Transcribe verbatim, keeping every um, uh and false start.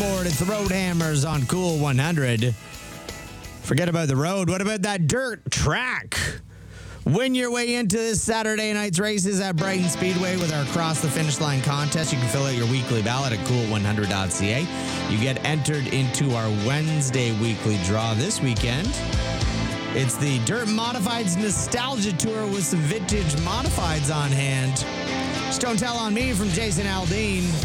scoreboard. It's the Road Hammers on Cool one hundred. Forget about the road. What about that dirt track? Win your way into this Saturday night's races at Brighton Speedway with our Cross the Finish Line contest. You can fill out your weekly ballot at cool one hundred dot c a. You get entered into our Wednesday weekly draw this weekend. It's the Dirt Modifieds Nostalgia Tour with some vintage modifieds on hand. Just don't tell on me from Jason Aldean.